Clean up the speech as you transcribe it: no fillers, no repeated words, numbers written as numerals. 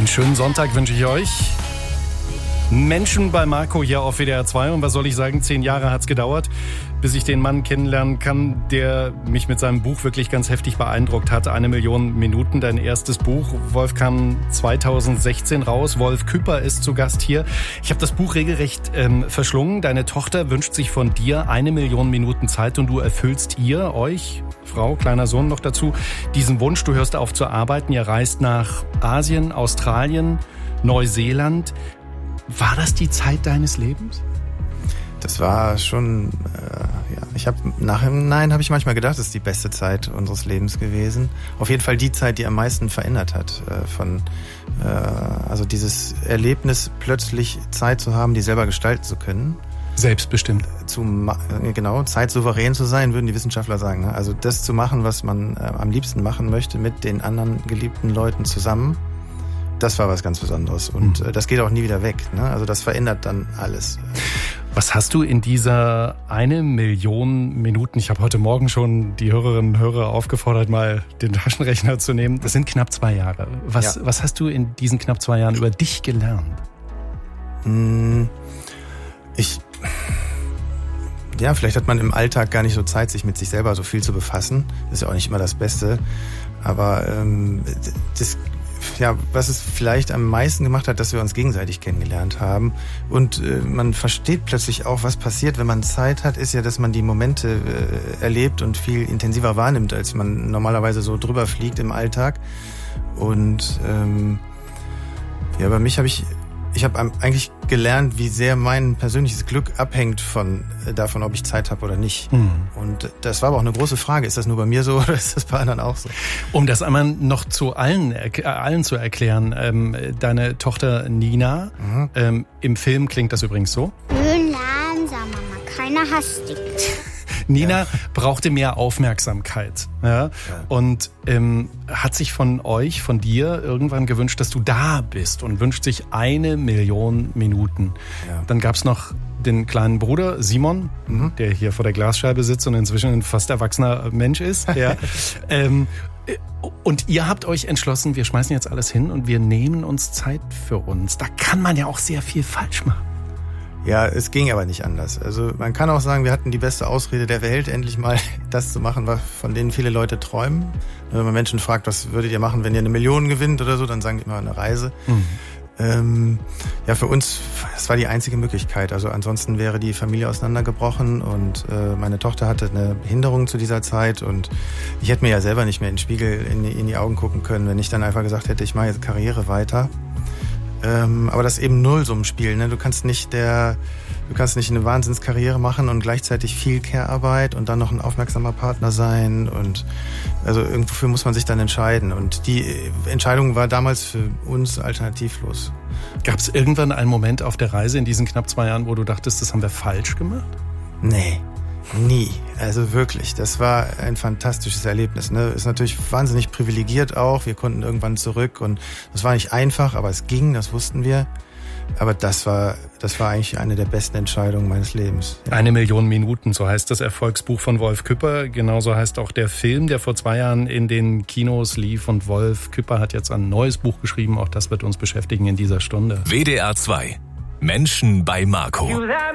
Einen schönen Sonntag wünsche ich euch. Menschen bei Marco hier auf WDR 2. Und was soll ich sagen, 10 Jahre hat's gedauert, bis ich den Mann kennenlernen kann, der mich mit seinem Buch wirklich ganz heftig beeindruckt hat. 1 Million Minuten, dein erstes Buch. Wolf kam 2016 raus. Wolf Küpper ist zu Gast hier. Ich habe das Buch regelrecht verschlungen. Deine Tochter wünscht sich von dir 1 Million Minuten Zeit und du erfüllst euch, Frau, kleiner Sohn noch dazu, diesen Wunsch. Du hörst auf zu arbeiten. Ihr reist nach Asien, Australien, Neuseeland. War das die Zeit deines Lebens? Das war schon, Nachhinein habe ich manchmal gedacht, das ist die beste Zeit unseres Lebens gewesen. Auf jeden Fall die Zeit, die am meisten verändert hat. Also dieses Erlebnis, plötzlich Zeit zu haben, die selber gestalten zu können. Selbstbestimmt. Zeitsouverän zu sein, würden die Wissenschaftler sagen. Ne? Also das zu machen, was man am liebsten machen möchte, mit den anderen geliebten Leuten zusammen. Das war was ganz Besonderes und das geht auch nie wieder weg. Ne? Also das verändert dann alles. Was hast du in dieser 1 Million Minuten, ich habe heute Morgen schon die Hörerinnen und Hörer aufgefordert, mal den Taschenrechner zu nehmen. Das sind knapp 2 Jahre. Was hast du in diesen knapp 2 Jahren über dich gelernt? Vielleicht hat man im Alltag gar nicht so Zeit, sich mit sich selber so viel zu befassen. Das ist ja auch nicht immer das Beste. Aber was es vielleicht am meisten gemacht hat, dass wir uns gegenseitig kennengelernt haben. Und man versteht plötzlich auch, was passiert, wenn man Zeit hat, ist ja, dass man die Momente erlebt und viel intensiver wahrnimmt, als man normalerweise so drüber fliegt im Alltag. Und bei mich habe ich eigentlich gelernt, wie sehr mein persönliches Glück abhängt davon, ob ich Zeit habe oder nicht. Und das war aber auch eine große Frage. Ist das nur bei mir so oder ist das bei anderen auch so? Um das einmal noch zu allen zu erklären, deine Tochter Nina, im Film klingt das übrigens so. Schön langsam, Mama, keiner hasst dich. Nina brauchte mehr Aufmerksamkeit, und hat sich von dir irgendwann gewünscht, dass du da bist und wünscht sich 1 Million Minuten. Ja. Dann gab's noch den kleinen Bruder Simon, der hier vor der Glasscheibe sitzt und inzwischen ein fast erwachsener Mensch ist. Ja. Und ihr habt euch entschlossen, wir schmeißen jetzt alles hin und wir nehmen uns Zeit für uns. Da kann man ja auch sehr viel falsch machen. Ja, es ging aber nicht anders. Also man kann auch sagen, wir hatten die beste Ausrede der Welt, endlich mal das zu machen, von denen viele Leute träumen. Wenn man Menschen fragt, was würdet ihr machen, wenn ihr 1 Million gewinnt oder so, dann sagen die immer eine Reise. Für uns, das war die einzige Möglichkeit. Also ansonsten wäre die Familie auseinandergebrochen und meine Tochter hatte eine Behinderung zu dieser Zeit und ich hätte mir ja selber nicht mehr in den Spiegel in die Augen gucken können, wenn ich dann einfach gesagt hätte, ich mache jetzt Karriere weiter. Aber das ist eben Nullsummenspiel. Ne? Du kannst nicht eine Wahnsinnskarriere machen und gleichzeitig viel Care-Arbeit und dann noch ein aufmerksamer Partner sein. Und also irgendwofür muss man sich dann entscheiden. Und die Entscheidung war damals für uns alternativlos. Gab es irgendwann einen Moment auf der Reise in diesen knapp 2 Jahren, wo du dachtest, das haben wir falsch gemacht? Nee. Nie. Also wirklich, das war ein fantastisches Erlebnis. Ne? Ist natürlich wahnsinnig privilegiert auch. Wir konnten irgendwann zurück und das war nicht einfach, aber es ging, das wussten wir. Aber das war eigentlich eine der besten Entscheidungen meines Lebens. Ja. 1 Million Minuten, so heißt das Erfolgsbuch von Wolf Küpper. Genauso heißt auch der Film, der vor 2 Jahren in den Kinos lief. Und Wolf Küpper hat jetzt ein neues Buch geschrieben. Auch das wird uns beschäftigen in dieser Stunde. WDR 2. Menschen bei Marco.